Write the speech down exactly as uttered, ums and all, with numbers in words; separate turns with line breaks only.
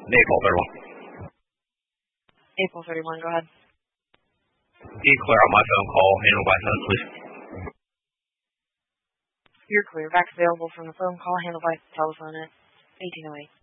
April thirty-one.
April thirty-one, go ahead.
Can you clear out my phone call handled by phone, please?
You're clear. Back available from the phone call handled by telephone at eighteen oh eight.